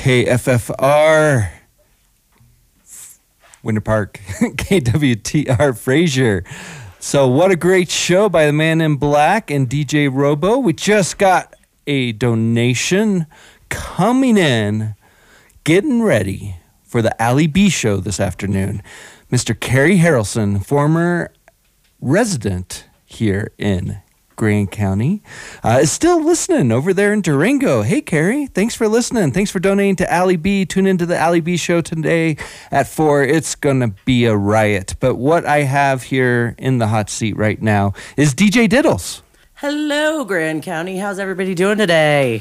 KFFR, Winter Park, KWTR Fraser. So what a great show by the Man in Black and DJ Robo. We just got a donation coming in, getting ready for the Ali B show this afternoon. Mr. Kerry Harrelson, former resident here in Grand County, is still listening over there in Durango. Hey, Kerry, thanks for listening. Thanks for donating to Ali B. Tune into the Ali B show today at 4. It's going to be a riot. But what I have here in the hot seat right now is DJ Diddles. Hello, Grand County. How's everybody doing today?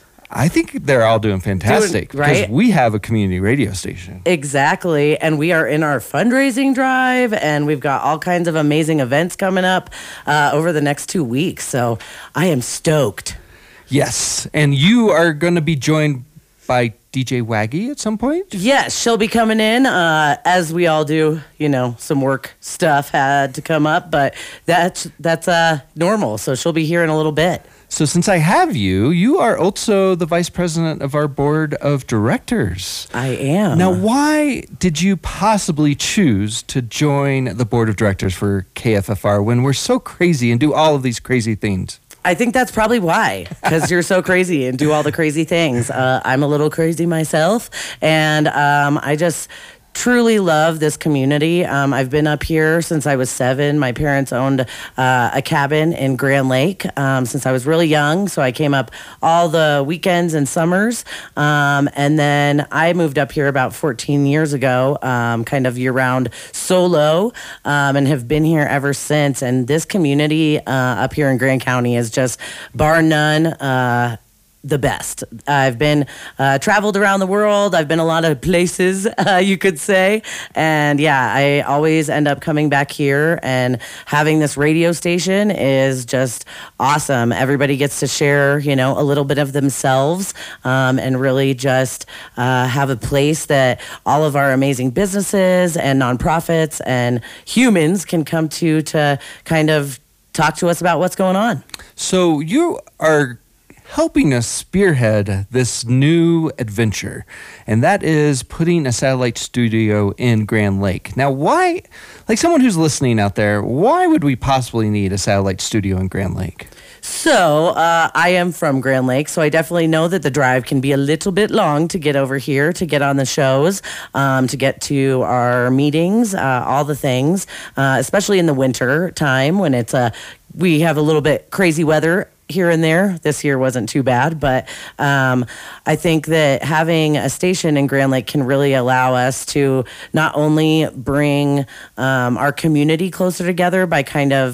I think they're all doing fantastic, right? Because we have a community radio station. Exactly. And we are in our fundraising drive, and we've got all kinds of amazing events coming up over the next 2 weeks. So I am stoked. Yes. And you are going to be joined by DJ Waggy at some point? Yes, she'll be coming in, as we all do. You know, some work stuff had to come up, but that's normal. So she'll be here in a little bit. So since I have you, you are also the vice president of our board of directors. I am. Now, why did you possibly choose to join the board of directors for KFFR when we're so crazy and do all of these crazy things? I think that's probably why, because you're so crazy and do all the crazy things. I'm a little crazy myself, and I just truly love this community. I've been up here since I was 7. My parents owned a cabin in Grand Lake since I was really young, so I came up all the weekends and summers. And then I moved up here about 14 years ago, kind of year-round solo, and have been here ever since. And this community up here in Grand County is just, bar none, the best. I've been traveled around the world. I've been a lot of places, you could say. And yeah, I always end up coming back here, and having this radio station is just awesome. Everybody gets to share, you know, a little bit of themselves, and really just have a place that all of our amazing businesses and nonprofits and humans can come to kind of talk to us about what's going on. So you are helping us spearhead this new adventure, and that is putting a satellite studio in Grand Lake. Now, why, like someone who's listening out there, why would we possibly need a satellite studio in Grand Lake? So I am from Grand Lake, so I definitely know that the drive can be a little bit long to get over here, to get on the shows, to get to our meetings, all the things, especially in the winter time when we have a little bit crazy weather here and there. This year wasn't too bad, but I think that having a station in Grand Lake can really allow us to not only bring our community closer together by kind of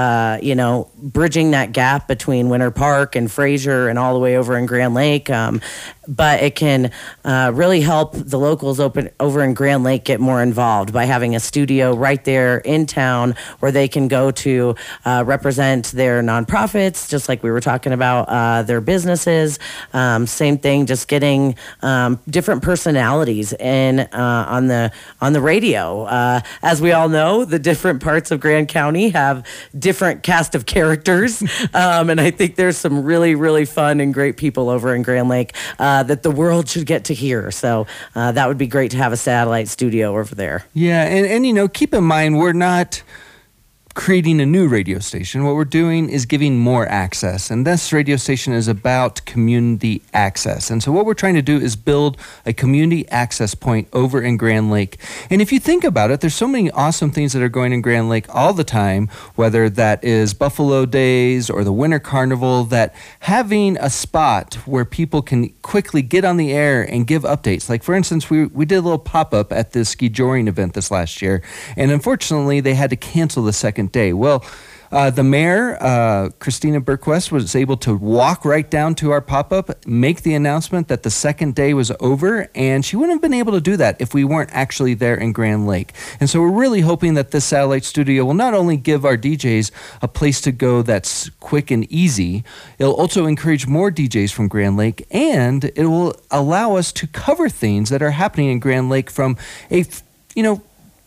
bridging that gap between Winter Park and Fraser and all the way over in Grand Lake, but it can really help the locals over in Grand Lake get more involved by having a studio right there in town where they can go to represent their nonprofits, just like we were talking about, their businesses. Same thing, just getting different personalities in on the radio. As we all know, the different parts of Grand County have different cast of characters, and I think there's some really, really fun and great people over in Grand Lake that the world should get to hear. So that would be great to have a satellite studio over there. Yeah, and keep in mind, we're not creating a new radio station. What we're doing is giving more access, and this radio station is about community access. And so what we're trying to do is build a community access point over in Grand Lake. And if you think about it, there's so many awesome things that are going in Grand Lake all the time, whether that is Buffalo Days or the Winter Carnival, that having a spot where people can quickly get on the air and give updates. Like, for instance, we did a little pop-up at the ski joring event this last year, and unfortunately they had to cancel the second day. Well, the mayor, Christina Berquist, was able to walk right down to our pop-up, make the announcement that the second day was over, and she wouldn't have been able to do that if we weren't actually there in Grand Lake. And so we're really hoping that this satellite studio will not only give our DJs a place to go that's quick and easy, it'll also encourage more DJs from Grand Lake, and it will allow us to cover things that are happening in Grand Lake from a,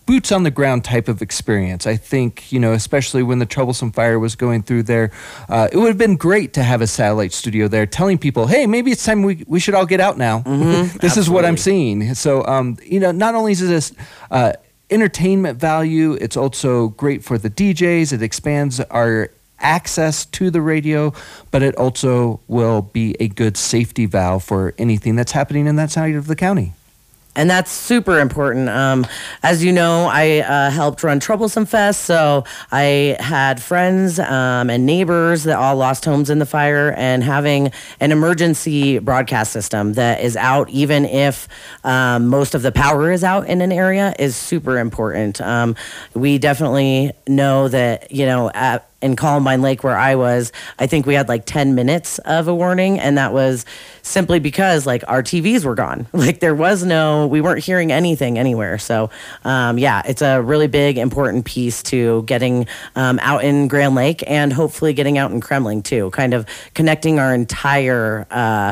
boots on the ground type of experience. I think, especially when the troublesome fire was going through there, it would have been great to have a satellite studio there telling people, hey, maybe it's time we should all get out now. Mm-hmm, this is what I'm seeing. So, not only is this entertainment value, it's also great for the DJs. It expands our access to the radio, but it also will be a good safety valve for anything that's happening in that side of the county. And that's super important. As you know, I helped run Troublesome Fest, so I had friends and neighbors that all lost homes in the fire, and having an emergency broadcast system that is out even if most of the power is out in an area is super important. We definitely know that, in Columbine Lake where I was, I think we had like 10 minutes of a warning, and that was simply because our TVs were gone. We weren't hearing anything anywhere. So it's a really big, important piece to getting out in Grand Lake, and hopefully getting out in Kremling too, kind of connecting our entire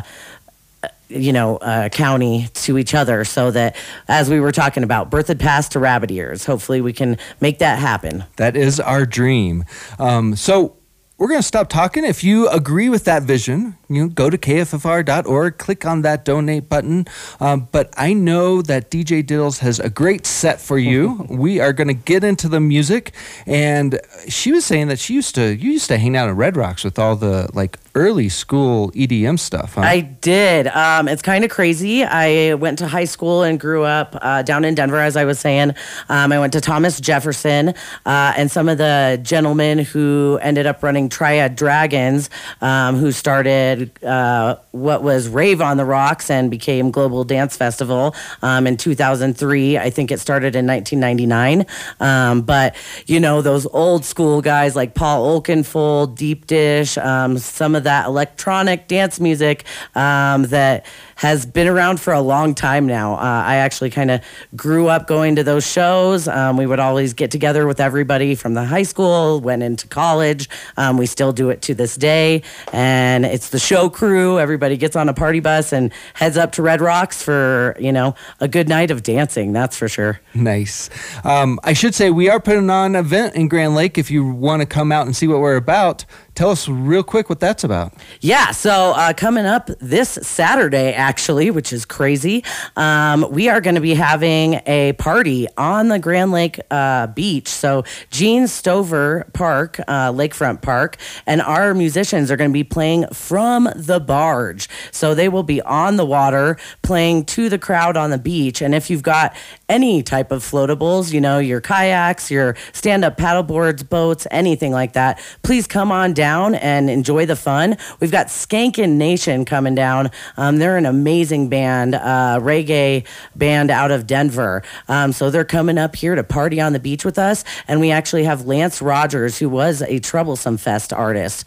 county to each other, so that, as we were talking about, Berthoud Pass to Rabbit Ears, hopefully we can make that happen. That is our dream. So we're going to stop talking. If you agree with that vision, go to kffr.org, click on that donate button. But I know that DJ Diddles has a great set for you. We are going to get into the music. And she was saying that you used to hang out at Red Rocks with all the early school EDM stuff, huh? I did. It's kind of crazy. I went to high school and grew up down in Denver, as I was saying. I went to Thomas Jefferson, and some of the gentlemen who ended up running Triad Dragons, who started what was Rave on the Rocks and became Global Dance Festival in 2003. I think it started in 1999. But, those old school guys like Paul Oakenfold, Deep Dish, some of that electronic dance music that has been around for a long time now. I actually kind of grew up going to those shows. We would always get together with everybody from the high school, went into college. We still do it to this day. And it's the show crew. Everybody gets on a party bus and heads up to Red Rocks for, a good night of dancing. That's for sure. Nice. I should say we are putting on an event in Grand Lake. If you want to come out and see what we're about, tell us real quick what that's about. Yeah, so coming up this Saturday, actually, which is crazy, we are going to be having a party on the Grand Lake beach. So Gene Stover Park, Lakefront Park, and our musicians are going to be playing from the barge. So they will be on the water playing to the crowd on the beach. And if you've got any type of floatables, your kayaks, your stand-up paddleboards, boats, anything like that, please come on down and enjoy the fun. We've got Skankin' Nation coming down. They're an amazing band, reggae band out of Denver. So they're coming up here to party on the beach with us. And we actually have Lance Rogers, who was a Troublesome Fest artist.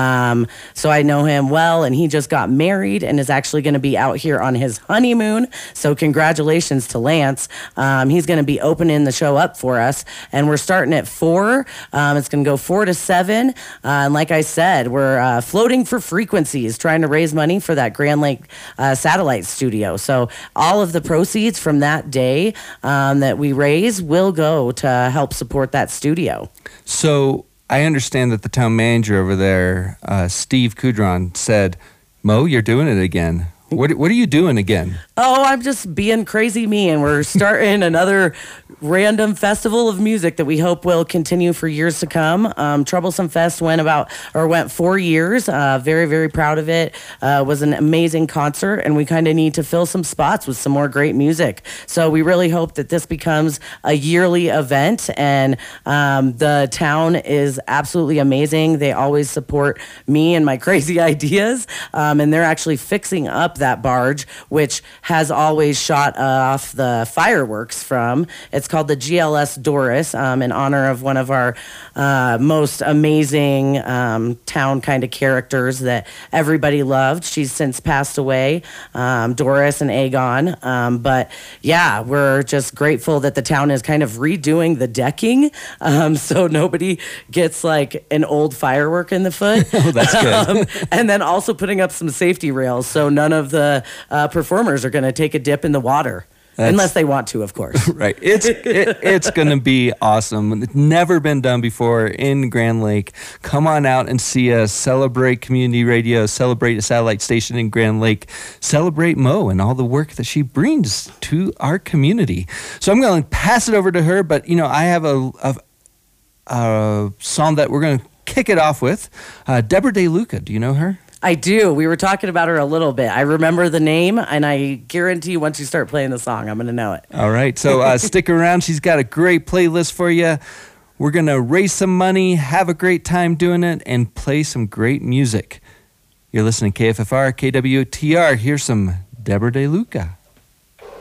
So I know him well, and he just got married and is actually going to be out here on his honeymoon. So congratulations to Lance. He's going to be opening the show up for us. And we're starting at 4. It's going to go 4 to 7. And like I said, we're floating for frequencies, trying to raise money for that Grand Lake satellite studio. So all of the proceeds from that day that we raise will go to help support that studio. So I understand that the town manager over there, Steve Kudron, said, Mo, you're doing it again. What are you doing again? Oh, I'm just being crazy me, and we're starting another random festival of music that we hope will continue for years to come. Troublesome Fest went 4 years. Very, very proud of it. Was an amazing concert, and we kind of need to fill some spots with some more great music. So we really hope that this becomes a yearly event, and the town is absolutely amazing. They always support me and my crazy ideas, and they're actually fixing up that barge, which has always shot off the fireworks from. It's called the GLS Doris, in honor of one of our most amazing town kind of characters that everybody loved. She's since passed away, Doris and Aegon. But yeah, we're just grateful that the town is kind of redoing the decking, so nobody gets like an old firework in the foot. Oh, that's good. And then also putting up some safety rails so none of the performers are going to take a dip in the water. Unless they want to, of course. Right. It's going to be awesome. It's never been done before in Grand Lake. Come on out and see us. Celebrate community radio. Celebrate a satellite station in Grand Lake. Celebrate Mo and all the work that she brings to our community. So I'm going to pass it over to her, but I have a song that we're going to kick it off with. Deborah DeLuca. Do you know her? I do. We were talking about her a little bit. I remember the name, and I guarantee once you start playing the song, I'm going to know it. All right. So stick around. She's got a great playlist for you. We're going to raise some money, have a great time doing it, and play some great music. You're listening to KFFR, KWTR. Here's some Deborah DeLuca.